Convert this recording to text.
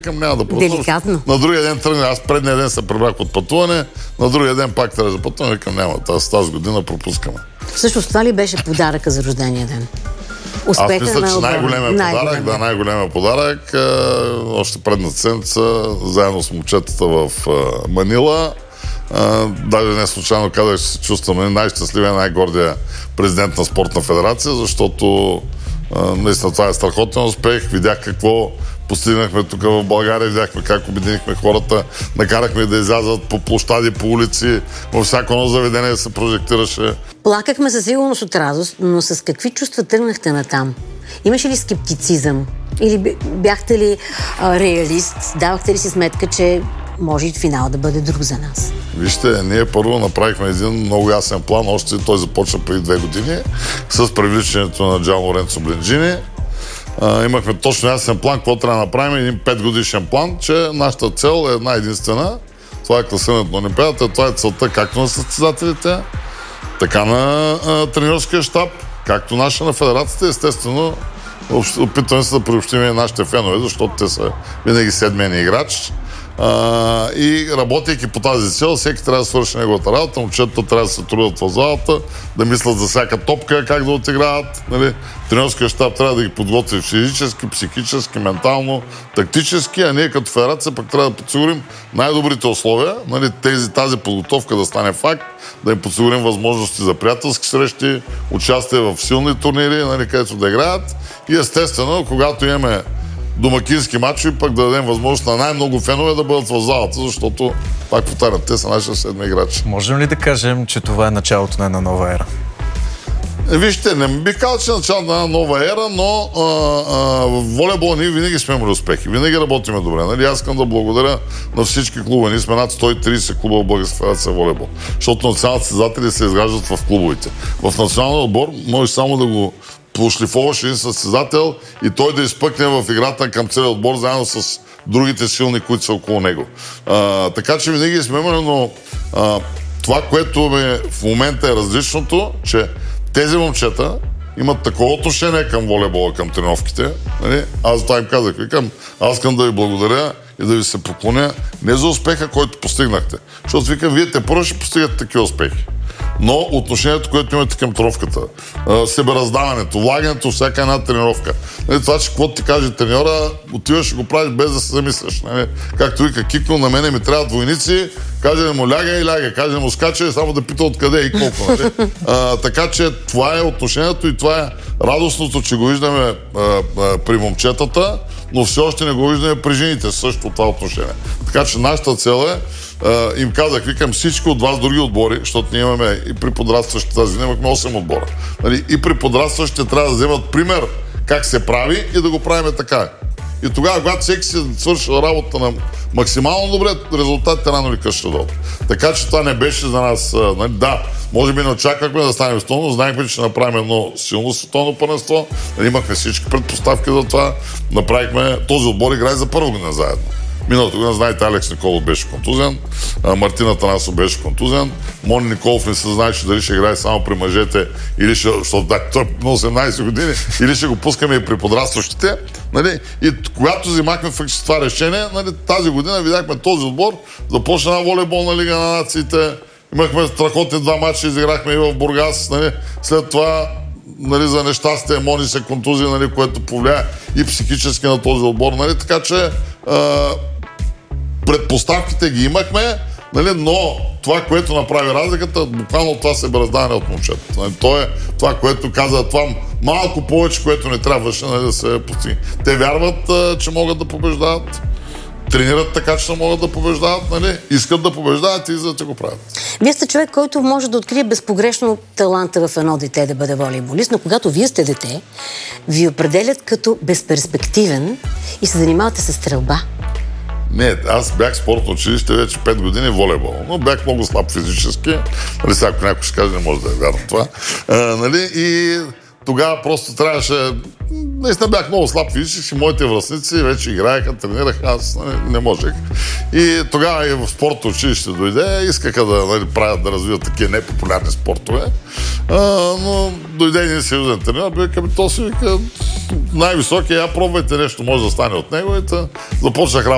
Няма да пътувам. Деликатно. На другия ден тръгна. Аз предния ден се прибрах от пътуване, на другия ден пак трябва да пътувам. Викам, няма, тази година пропускаме. Всъщност това ли беше подаръка за рождения ден? Успеха. Аз мисля, че най-големият подарък, още предната седмица, заедно с момчетата в Манила. Даже не случайно казах, че се чувстваме най-щастливия, най-гордия президент на спортна федерация, защото наистина това е страхотен успех. Видях какво постигнахме тук в България, видяхме как обединихме хората, накарахме да излязат по площади, по улици, във всяко едно заведение се прожектираше. Плакахме със сигурност от радост, но с какви чувства тръгнахте натам? Имаше ли скептицизъм? Или бяхте ли реалист? Давахте ли си сметка, че може и финал да бъде друг за нас? Вижте, ние първо направихме един много ясен план, още той започна преди 2 години, с привличането на Джан Лоренцо Бленджини. Имахме точно ясен план, какво трябва да направим, един 5-годишен план, че нашата цел е една единствена. Това е класирането на Олимпиадата, това е целта както на състезателите, така на тренерския щаб, както наша на федерацията, естествено. Опитваме се да приобщим и нашите фенове, защото те са винаги седмия ни играч. И работейки по тази цел, всеки трябва да свърши неговата работа, момчетата трябва да се трудят в залата, да мислят за всяка топка, как да отиграват. Нали? Тренерския щаб трябва да ги подготви физически, психически, ментално, тактически, а ние като федерация пък трябва да подсигурим най-добрите условия, нали? Тази подготовка да стане факт, да им подсигурим възможности за приятелски срещи, участие в силни турнири, нали? Където да играят. И естествено, когато имаме домакински матчи, пък да дадем възможност на най-много фенове да бъдат в залата, защото, пак повтарят, те са нашите седми играчи. Можем ли да кажем, че това е началото на една нова ера? Вижте, не бих казал, че е началото на една нова ера, но в волейбол ние винаги сме имали успехи. Винаги работиме добре. Нали? Аз искам да благодаря на всички клубове. Ние сме над 130 клуба в Българска федерация волейбол. Защото националните състезатели се изграждат в клубовете. В националния отбор може само да го пошлифоваш един състезател и той да изпъкне в играта към целия отбор, заедно с другите силни, които са около него. Така че винаги сме имали, но това, което в момента е различното, че тези момчета имат такова отношение към волейбола, към тренировките. Нали? Аз за това им казах, аз искам да ви благодаря и да ви се поклоня не за успеха, който постигнахте. Защото викам, вие те първо ще постигате такива успехи. Но отношението, което имате към тренировката, себераздаването, влагането, всяка една тренировка. Нали, това, че каквото ти каже треньора, отиваш и го правиш без да се замисляш. Нали. Както вика Кико, на мене ми трябват войници, каже да му ляга, каже да му скача и само да пита откъде и колко. Нали. Така че това е отношението и това е радостното, че го виждаме при момчетата, но все още не го виждаме при жените също това отношение. Така че нашата цел е, им казах, викам всички от вас други отбори, защото ние имаме и при подрастващите тази година имахме 8 отбора. Нали? И при подрастващите трябва да вземат пример как се прави и да го правим така. И тогава, когато всеки си свършил работа на максимално добре, резултатите рано или късно ще дойдат. Така че това не беше за нас. Нали? Да, може би не очаквахме да станем световно, но знаехме, че ще направим едно силно световно първенство. Нали? Имахме всички предпоставки за това. Направихме този отбор играе за първа година заедно. Миналата година, знаете, Алекс Николов беше контузен, Мартина Танасов беше контузен, Мони Николов не се знае, че дали ще играе само при мъжете, или ще, защото той на 18 години, или ще го пускаме и при подрастващите. Нали? И когато взимахме фактически това решение, нали, тази година видяхме този отбор, започна една волейболна лига на нациите, имахме страхотни 2 мача, изиграхме и в Бургас, нали? След това нали, за нещастие Мони се контузи, нали, което повлия и психически на този отбор. Нали? Така че предпоставките ги имахме, нали, но това, което направи разликата, буквално това себераздаване от момчета. Нали, то е това, което каза това малко повече, което не трябваше, нали, да се постигне. Те вярват, че могат да побеждават, тренират така, че могат да побеждават, нали, искат да побеждават и за да го правят. Вие сте човек, който може да открие безпогрешно таланта в едно дете да бъде волейболист, но когато вие сте дете, ви определят като безперспективен и се занимавате с стрелба. Не, аз бях в спортно училище вече 5 години волейбол, но бях много слаб физически. Нали, сега, ако някой ще каже, не може да е вярно това. Нали, и тогава просто трябваше... Наистина бях много слаб физически, моите връстници вече играеха, тренираха, аз не можех. И тогава и в спортно училище дойде, искаха да, нали, правят, да развиват такива непопулярни спортове. Но дойде един сериозен тренер, вика, то си вика, най-високия, пробвайте нещо, може да стане от него. И започнах работа